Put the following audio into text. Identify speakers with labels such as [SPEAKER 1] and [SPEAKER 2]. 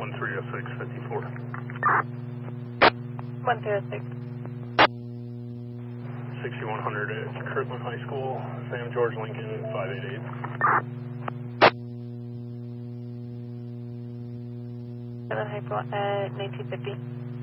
[SPEAKER 1] 130654.
[SPEAKER 2] 1306.
[SPEAKER 1] 6100 at Kirtland High School, Sam George Lincoln 588.
[SPEAKER 2] And then high school at 1950.